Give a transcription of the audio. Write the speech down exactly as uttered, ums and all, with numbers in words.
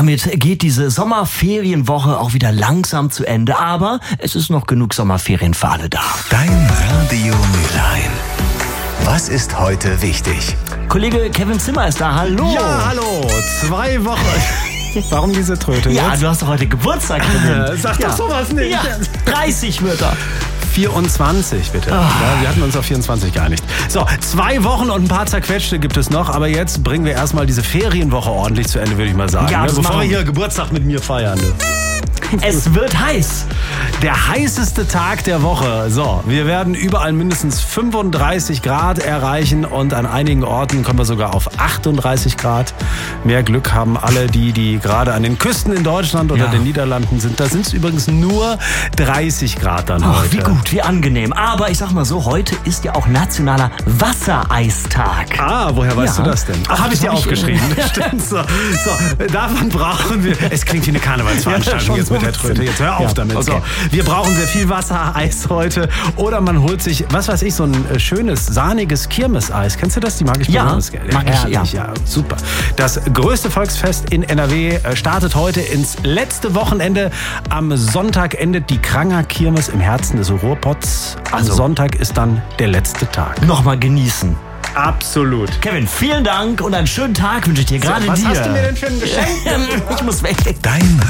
damit geht diese Sommerferienwoche auch wieder langsam zu Ende. Aber es ist noch genug Sommerferien für alle da. Dein Radio Mülheim. Was ist heute wichtig? Kollege Kevin Zimmer ist da. Hallo. Ja, hallo. Zwei Wochen. Warum diese Tröte Ja, jetzt? du hast doch heute Geburtstag. Äh, sag ja. doch sowas nicht. Ja, dreißig wird er. vierundzwanzig, bitte. Oh. Ja, wir hatten uns auf vierundzwanzig geeinigt. So, zwei Wochen und ein paar zerquetschte gibt es noch, aber jetzt bringen wir erstmal diese Ferienwoche ordentlich zu Ende, würde ich mal sagen. Ja, ne? das Bevor machen wir wir. hier Geburtstag mit mir feiern. Ne? Es wird heiß. Der heißeste Tag der Woche. So, wir werden überall mindestens fünfunddreißig Grad erreichen und an einigen Orten kommen wir sogar auf achtunddreißig Grad. Mehr Glück haben alle die, die gerade an den Küsten in Deutschland oder Ja. den Niederlanden sind. Da sind es übrigens nur dreißig Grad dann Ach, heute. wie gut, wie angenehm. Aber ich sag mal so, heute ist ja auch nationaler Wassereistag. Ah, woher weißt Ja. du das denn? Ach, habe ich das dir hab ich- aufgeschrieben. Stimmt. So, so, davon brauchen wir. Es klingt wie eine Karnevalsveranstaltung Ja, jetzt mit der schon Tröte. Jetzt hör auf Ja, damit. okay. So, wir brauchen sehr viel Wasser, Eis heute. Oder man holt sich, was weiß ich, so ein äh, schönes, sahniges Kirmeseis. Kennst du das? Die mag ich Ja, besonders gerne. mag ich, Herrlich, ja. Super. Das größte Volksfest in N R W äh, startet heute ins letzte Wochenende. Am Sonntag endet die Kranger Kirmes im Herzen des Ruhrpots. Am Also- Sonntag ist dann der letzte Tag. Nochmal genießen. Absolut. Kevin, vielen Dank und einen schönen Tag wünsche ich dir. Gerade was dir. hast du mir denn für ein Geschenk? Ich muss weg. Dein